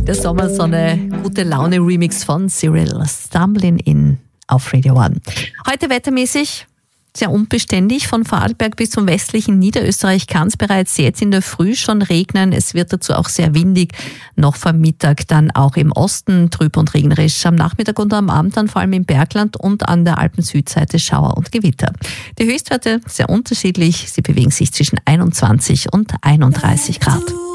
Der Sommersonne, gute Laune Remix von Cyril, Stumbling In auf Radio One. Heute wettermäßig sehr unbeständig. Von Vorarlberg bis zum westlichen Niederösterreich kann es bereits jetzt in der Früh schon regnen. Es wird dazu auch sehr windig. Noch vor Mittag dann auch im Osten trüb und regnerisch. Am Nachmittag und am Abend dann vor allem im Bergland und an der Alpensüdseite Schauer und Gewitter. Die Höchstwerte sehr unterschiedlich. Sie bewegen sich zwischen 21 und 31 Grad.